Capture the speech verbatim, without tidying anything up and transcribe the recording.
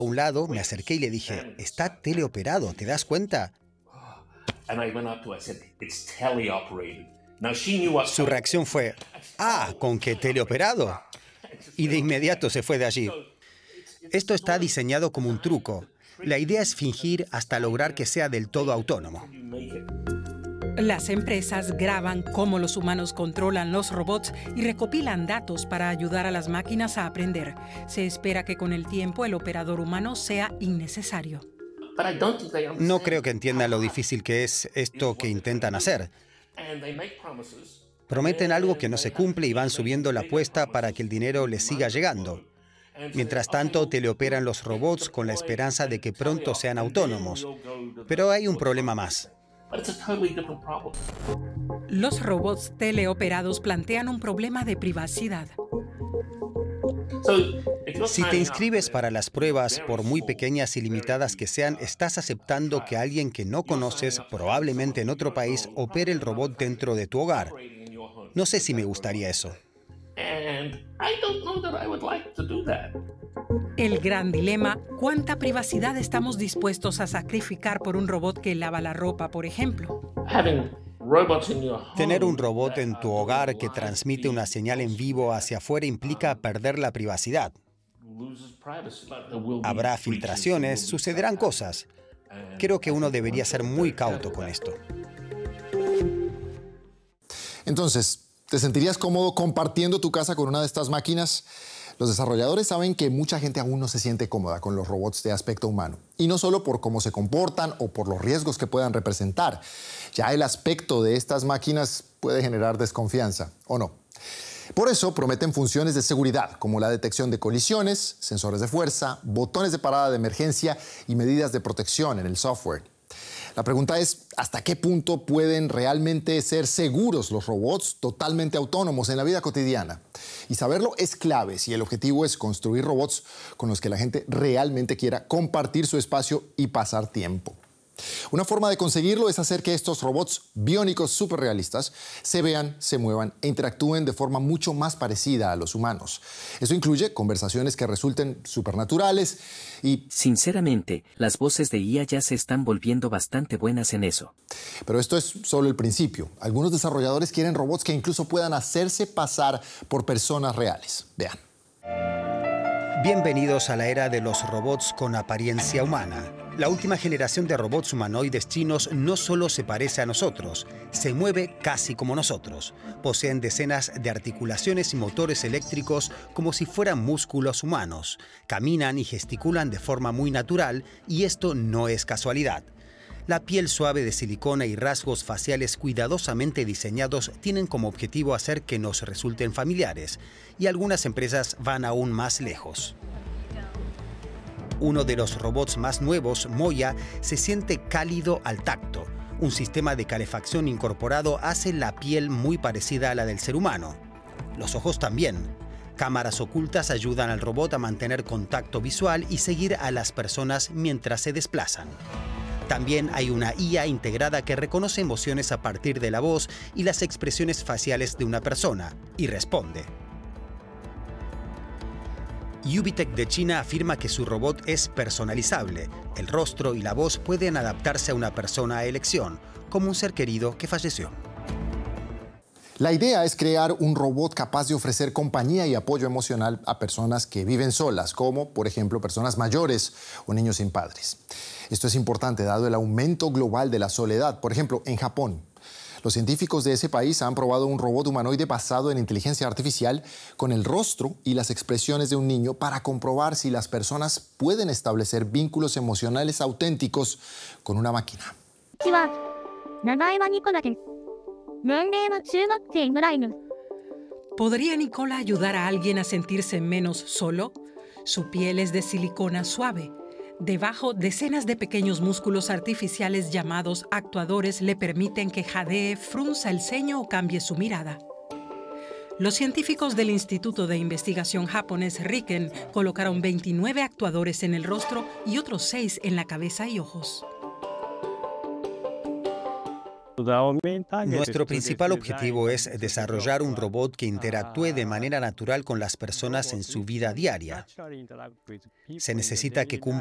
A un lado me acerqué y le dije, está teleoperado, ¿te das cuenta? Su reacción fue, ah, ¿con qué teleoperado? Y de inmediato se fue de allí. Esto está diseñado como un truco. La idea es fingir hasta lograr que sea del todo autónomo. Las empresas graban cómo los humanos controlan los robots y recopilan datos para ayudar a las máquinas a aprender. Se espera que con el tiempo el operador humano sea innecesario. No creo que entiendan lo difícil que es esto que intentan hacer. Prometen algo que no se cumple y van subiendo la apuesta para que el dinero les siga llegando. Mientras tanto, teleoperan los robots con la esperanza de que pronto sean autónomos. Pero hay un problema más. Los robots teleoperados plantean un problema de privacidad. Si te inscribes para las pruebas, por muy pequeñas y limitadas que sean, estás aceptando que alguien que no conoces, probablemente en otro país, opere el robot dentro de tu hogar. No sé si me gustaría eso. El gran dilema, ¿cuánta privacidad estamos dispuestos a sacrificar por un robot que lava la ropa, por ejemplo? Tener un robot en tu hogar que transmite una señal en vivo hacia afuera implica perder la privacidad. Habrá filtraciones, sucederán cosas. Creo que uno debería ser muy cauto con esto. Entonces, ¿te sentirías cómodo compartiendo tu casa con una de estas máquinas? Los desarrolladores saben que mucha gente aún no se siente cómoda con los robots de aspecto humano. Y no solo por cómo se comportan o por los riesgos que puedan representar. Ya el aspecto de estas máquinas puede generar desconfianza, ¿o no? Por eso prometen funciones de seguridad, como la detección de colisiones, sensores de fuerza, botones de parada de emergencia y medidas de protección en el software. La pregunta es, ¿hasta qué punto pueden realmente ser seguros los robots totalmente autónomos en la vida cotidiana? Y saberlo es clave si el objetivo es construir robots con los que la gente realmente quiera compartir su espacio y pasar tiempo. Una forma de conseguirlo es hacer que estos robots biónicos superrealistas se vean, se muevan e interactúen de forma mucho más parecida a los humanos. Eso incluye conversaciones que resulten supernaturales y... Sinceramente, las voces de I A ya se están volviendo bastante buenas en eso. Pero esto es solo el principio. Algunos desarrolladores quieren robots que incluso puedan hacerse pasar por personas reales. Vean. Bienvenidos a la era de los robots con apariencia humana. La última generación de robots humanoides chinos no solo se parece a nosotros, se mueve casi como nosotros. Poseen decenas de articulaciones y motores eléctricos como si fueran músculos humanos. Caminan y gesticulan de forma muy natural y esto no es casualidad. La piel suave de silicona y rasgos faciales cuidadosamente diseñados tienen como objetivo hacer que nos resulten familiares, y algunas empresas van aún más lejos. Uno de los robots más nuevos, Moya, se siente cálido al tacto. Un sistema de calefacción incorporado hace la piel muy parecida a la del ser humano. Los ojos también. Cámaras ocultas ayudan al robot a mantener contacto visual y seguir a las personas mientras se desplazan. También hay una I A integrada que reconoce emociones a partir de la voz y las expresiones faciales de una persona, y responde. Ubitech de China afirma que su robot es personalizable. El rostro y la voz pueden adaptarse a una persona a elección, como un ser querido que falleció. La idea es crear un robot capaz de ofrecer compañía y apoyo emocional a personas que viven solas, como, por ejemplo, personas mayores o niños sin padres. Esto es importante dado el aumento global de la soledad. Por ejemplo, en Japón, los científicos de ese país han probado un robot humanoide basado en inteligencia artificial con el rostro y las expresiones de un niño para comprobar si las personas pueden establecer vínculos emocionales auténticos con una máquina. ¿Podría Nicola ayudar a alguien a sentirse menos solo? Su piel es de silicona suave. Debajo, decenas de pequeños músculos artificiales llamados actuadores le permiten que jadee, frunza el ceño o cambie su mirada. Los científicos del Instituto de Investigación japonés Riken colocaron veintinueve actuadores en el rostro y otros seis en la cabeza y ojos. Nuestro principal objetivo es desarrollar un robot que interactúe de manera natural con las personas en su vida diaria. Se necesita que cumpla